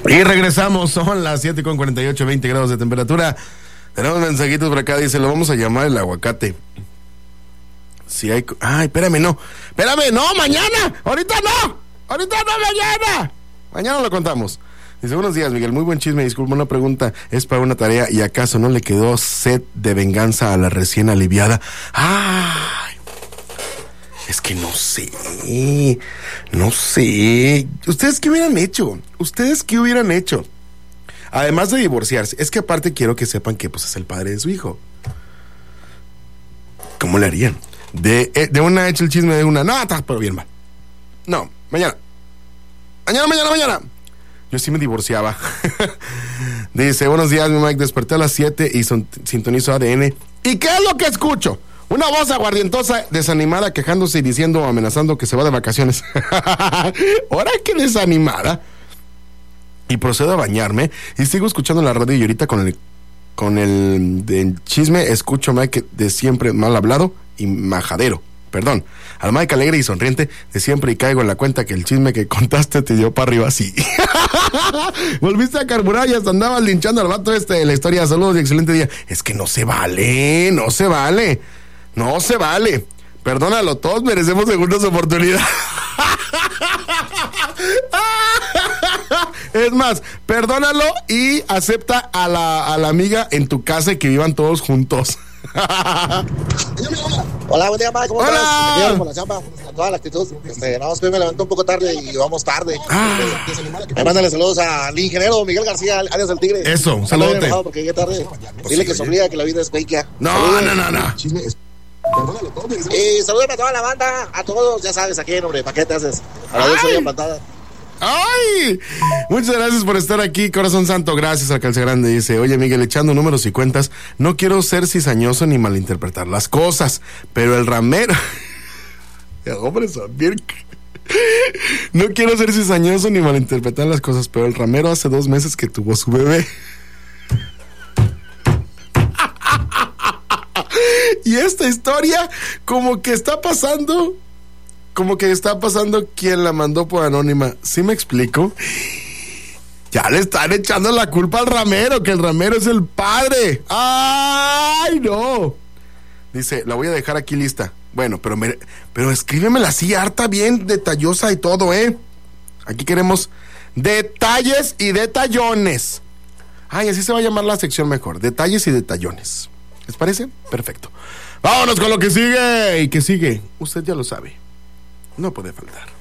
Y regresamos, son las 7:48, 20 grados de temperatura. Tenemos mensajitos por acá, dice, lo vamos a llamar el aguacate. Si hay... Ay, espérame, no, mañana, ahorita no, mañana. Mañana lo contamos. Dice, buenos días, Miguel, muy buen chisme, disculpa, una pregunta, es para una tarea, ¿y acaso no le quedó sed de venganza a la recién aliviada? Ay, es que no sé. ¿Ustedes qué hubieran hecho? Además de divorciarse, es que aparte quiero que sepan que pues es el padre de su hijo. ¿Cómo le harían? De una hecho el chisme de una, no, está pero bien mal. No, mañana. Yo sí me divorciaba. Dice, buenos días, mi Mike, desperté a las 7 y sintonizo ADN. ¿Y qué es lo que escucho? Una voz aguardientosa, desanimada, quejándose y diciendo, amenazando que se va de vacaciones. ¿Ahora qué desanimada? Y procedo a bañarme y sigo escuchando la radio y ahorita con el chisme escucho a Mike de siempre mal hablado y majadero. Perdón, al Mike alegre y sonriente de siempre y caigo en la cuenta que el chisme que contaste te dio para arriba así. Volviste a carburar y hasta andabas linchando al vato de la historia. Saludos y excelente día. Es que no se vale. Perdónalo, todos merecemos segundas oportunidades. Es más, perdónalo y acepta a la amiga en tu casa y que vivan todos juntos. Hola, buen día, Mike, ¿cómo Hola. estás? Te quiero con la chamba, con toda la actitud. Nada más que me levanté un poco tarde y vamos tarde. Mándale saludos al ingeniero Miguel García, alias el Tigre. Eso, un saludote. Porque llegué tarde. Dile que sonría, que la vida es bella. No. Y salúdame a toda la banda, a todos, ya sabes, aquí, hombre, ¿para qué te haces? A la vez soy empatada. ¡Ay! Muchas gracias por estar aquí, corazón santo. Gracias al Calcegrande. Dice, oye, Miguel, echando números y cuentas, no quiero ser cizañoso ni malinterpretar las cosas, pero el ramero... Hombre, son bien... No quiero ser cizañoso ni malinterpretar las cosas, pero el ramero hace 2 meses que tuvo su bebé. Y esta historia como que está pasando quien la mandó por anónima. ¿Sí me explico? Ya le están echando la culpa al ramero, que el ramero es el padre. ¡Ay, no! Dice, la voy a dejar aquí lista. Bueno, pero escríbemela así, harta, bien detallosa y todo, ¿eh? Aquí queremos detalles y detallones. Ay, así se va a llamar la sección mejor. Detalles y detallones. ¿Les parece? Perfecto. Vámonos con lo que sigue. ¿Y qué sigue? Usted ya lo sabe. No puede faltar.